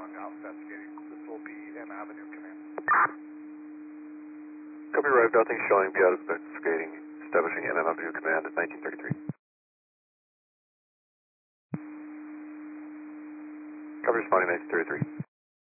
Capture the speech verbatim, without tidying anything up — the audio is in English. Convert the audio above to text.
Young out investigating. This will be M Avenue Command. Copy, arrived, nothing showing, be out of investigating, establishing M Avenue Command at nineteen thirty-three. Copy, responding nineteen thirty-three.